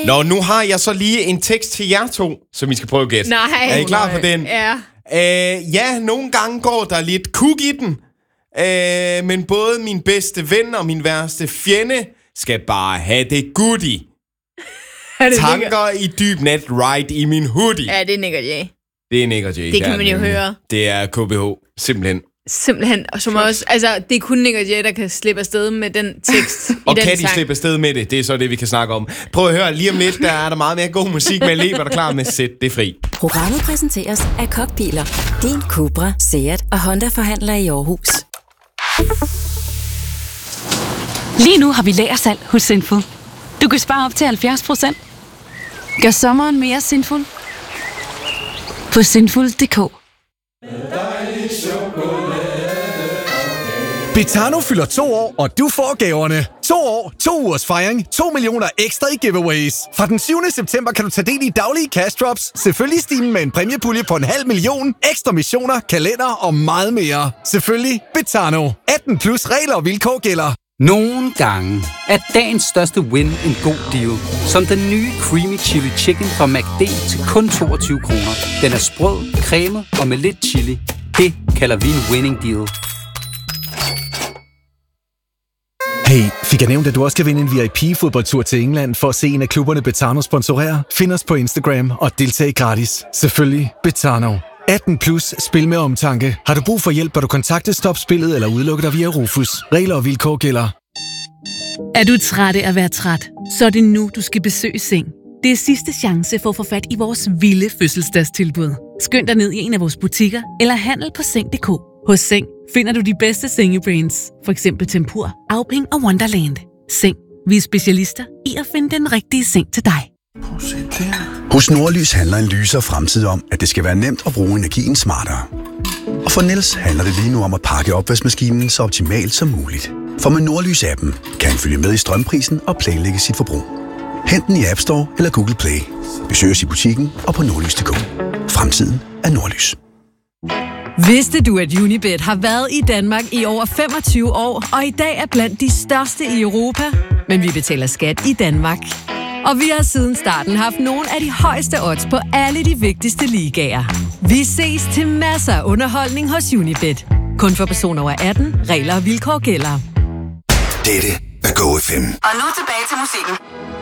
Nå, nu har jeg så lige en tekst til jer to, som I skal prøve at gætte. Nej. Er I klar på den? Ja. Ja, nogle gange går der lidt kug i den. Men både min bedste ven og min værste fjende skal bare have det goodie. Tanker i dyb nat, right i min hoodie. Ja, det er Nick og Jay. Det er Nick og Jay. Det kan man jo høre. Det er KBH, simpelthen. Simpelthen. Og som også, altså, det er kun Nick og Jay, der kan slippe afsted med den tekst og i den kan de sang. slippe afsted med det? Det er så det, vi kan snakke om. Prøv at høre, lige om lidt, der er der meget mere god musik med Leber, der klar med Sæt det fri. Programmet præsenteres af Kokbiler. Din Cupra, Seat og Honda-forhandler i Aarhus. Lige nu har vi lagersalg hos Sinful. Du kan spare op til 70%. Gør sommeren mere sinful på sinful.dk. Betano fylder 2 år, og du får gaverne. 2 år, 2 ugers fejring, 2 millioner ekstra i giveaways. Fra den 7. september kan du tage del i daglige cash drops, selvfølgelig stimen med en præmiepulje på 500.000, ekstra missioner, kalender og meget mere. Selvfølgelig Betano. 18 plus regler og vilkår gælder. Nogle gange er dagens største win en god deal. Som den nye Creamy Chili Chicken fra McD til kun 22 kroner. Den er sprød, cremet og med lidt chili. Det kalder vi en winning deal. Hey, fik jeg nævnt, at du også kan vinde en VIP-fodboldtur til England for at se en af klubberne Betano sponsorere? Find os på Instagram og deltag gratis. Selvfølgelig Betano. 18 plus, spil med omtanke. Har du brug for hjælp, bør du kontakte Stop Spillet eller udelukke dig via Rufus. Regler og vilkår gælder. Er du træt af at være træt? Så er det nu, du skal besøge Seng. Det er sidste chance for at få fat i vores vilde fødselsdagstilbud. Skynd dig ned i en af vores butikker eller handel på Seng.dk. Hos Seng finder du de bedste sengebrands, for eksempel Tempur, Auping og Wonderland. Seng. Vi er specialister i at finde den rigtige seng til dig. Hos Nordlys handler en lysere fremtid om, at det skal være nemt at bruge energien smartere. Og for Niels handler det lige nu om at pakke opvaskemaskinen så optimalt som muligt. For med Nordlys-appen kan han følge med i strømprisen og planlægge sit forbrug. Hent den i App Store eller Google Play. Besøg os i butikken og på nordlys.dk. Fremtiden er Nordlys. Vidste du, at Unibet har været i Danmark i over 25 år, og i dag er blandt de største i Europa? Men vi betaler skat i Danmark. Og vi har siden starten haft nogle af de højeste odds på alle de vigtigste ligaer. Vi ses til masser af underholdning hos Unibet. Kun for personer over 18. Regler og vilkår gælder. Dette er Go FM. Og nu tilbage til musikken.